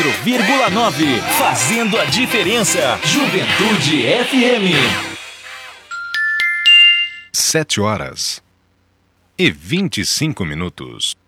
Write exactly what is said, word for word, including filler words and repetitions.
quatro vírgula nove, fazendo a diferença. Juventude F M. Sete horas e vinte e cinco minutos.